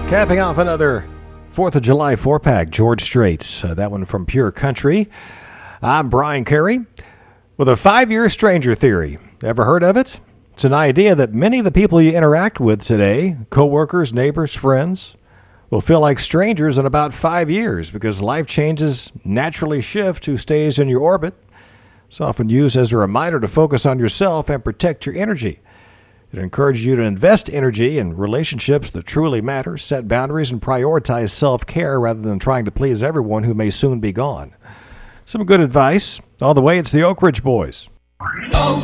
Capping off another 4th of July 4-pack, George Strait's. That one from Pure Country. I'm Brian Carey with a 5-year stranger theory. Ever heard of it? It's an idea that many of the people you interact with today, coworkers, neighbors, friends, will feel like strangers in about 5 years because life changes naturally shift who stays in your orbit. It's often used as a reminder to focus on yourself and protect your energy. It encourages you to invest energy in relationships that truly matter, set boundaries, and prioritize self-care rather than trying to please everyone who may soon be gone. Some good advice. All the way, it's the Oak Ridge Boys. Oak